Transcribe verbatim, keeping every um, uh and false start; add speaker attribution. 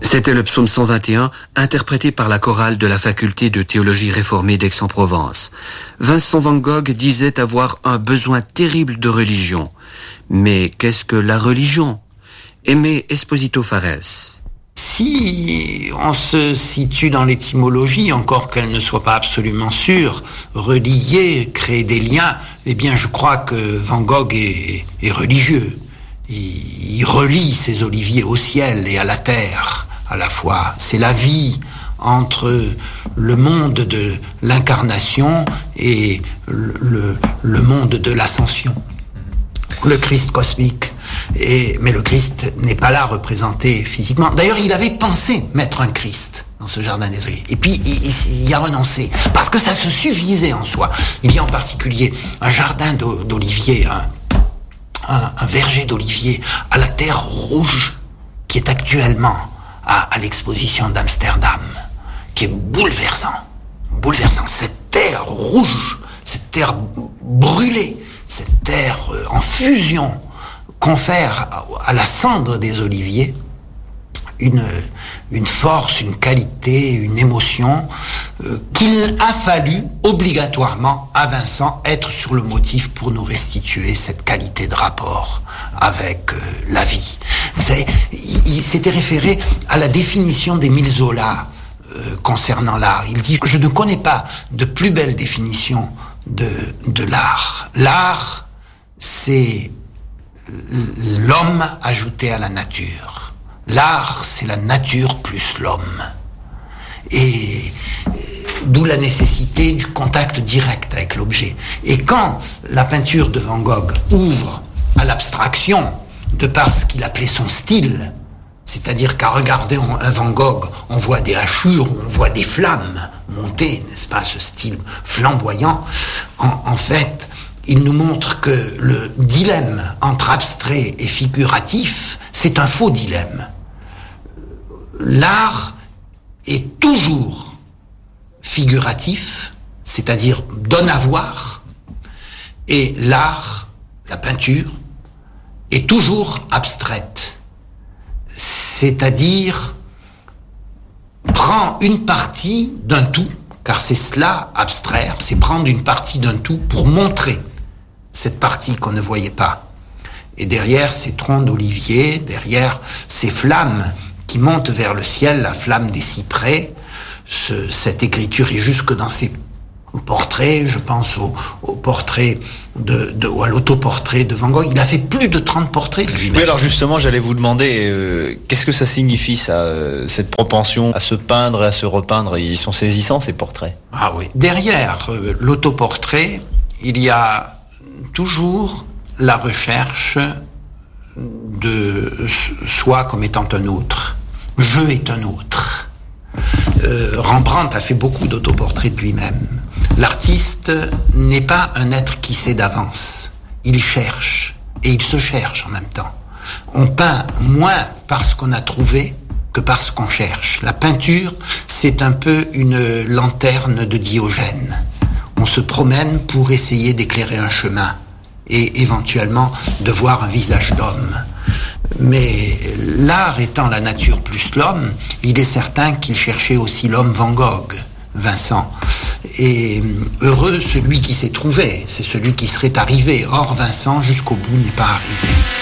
Speaker 1: C'était le psaume cent vingt et un, interprété par la chorale de la faculté de théologie réformée d'Aix-en-Provence. Vincent Van Gogh disait avoir un besoin terrible de religion. Mais qu'est-ce que la religion? Aimé Esposito Fares.
Speaker 2: Si on se situe dans l'étymologie, encore qu'elle ne soit pas absolument sûre, relier, créer des liens, eh bien je crois que Van Gogh est, est religieux. Il, il relie ses oliviers au ciel et à la terre à la fois. C'est la vie entre le monde de l'incarnation et le, le, le monde de l'ascension. Le Christ cosmique. Et, mais le Christ n'est pas là représenté physiquement. D'ailleurs, il avait pensé mettre un Christ dans ce jardin des oliviers. Et puis, il, il y a renoncé. Parce que ça se suffisait en soi. Il y a en particulier un jardin d'oliviers, un, un, un verger d'oliviers à la terre rouge, qui est actuellement à, à l'exposition d'Amsterdam, qui est bouleversant. Bouleversant. Cette terre rouge, cette terre brûlée, cette terre en fusion, confère à la cendre des oliviers une, une force, une qualité, une émotion euh, qu'il a fallu obligatoirement à Vincent être sur le motif pour nous restituer cette qualité de rapport avec euh, la vie. Vous savez, il, il s'était référé à la définition d'Émile Zola euh, concernant l'art. Il dit « Je ne connais pas de plus belle définition de, de l'art. L'art, c'est l'homme ajouté à la nature. L'art, c'est la nature plus l'homme. Et d'où la nécessité du contact direct avec l'objet. Et quand la peinture de Van Gogh ouvre à l'abstraction, de par ce qu'il appelait son style, c'est-à-dire qu'à regarder un Van Gogh, on voit des hachures, on voit des flammes monter, n'est-ce pas, ce style flamboyant, en, en fait, il nous montre que le dilemme entre abstrait et figuratif, c'est un faux dilemme. L'art est toujours figuratif, c'est-à-dire donne à voir, et l'art, la peinture, est toujours abstraite, c'est-à-dire prend une partie d'un tout, car c'est cela, abstraire, c'est prendre une partie d'un tout pour montrer cette partie qu'on ne voyait pas. Et derrière ces troncs d'olivier, derrière ces flammes qui montent vers le ciel, la flamme des cyprès, ce, cette écriture est jusque dans ces portraits, je pense au, au portrait de, de, ou à l'autoportrait de Van Gogh. Il a fait plus de trente portraits de lui-même.
Speaker 3: Oui, alors justement, j'allais vous demander, euh, qu'est-ce que ça signifie, ça, euh, cette propension à se peindre et à se repeindre? Ils sont saisissants, ces portraits.
Speaker 2: Ah oui. Derrière euh, l'autoportrait, il y a toujours la recherche de soi comme étant un autre. Je est un autre. Euh, Rembrandt a fait beaucoup d'autoportraits de lui-même. L'artiste n'est pas un être qui sait d'avance. Il cherche, et il se cherche en même temps. On peint moins parce qu'on a trouvé que parce qu'on cherche. La peinture, c'est un peu une lanterne de Diogène. On se promène pour essayer d'éclairer un chemin et éventuellement de voir un visage d'homme. Mais l'art étant la nature plus l'homme, il est certain qu'il cherchait aussi l'homme Van Gogh, Vincent. Et heureux celui qui s'est trouvé, c'est celui qui serait arrivé. Or Vincent, jusqu'au bout, n'est pas arrivé.